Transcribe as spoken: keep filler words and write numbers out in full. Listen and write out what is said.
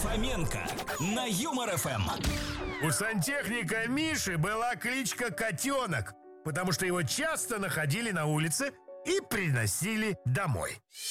Фоменко на Юмор ФМ. У сантехника Миши была кличка Котенок, потому что его часто находили на улице и приносили домой.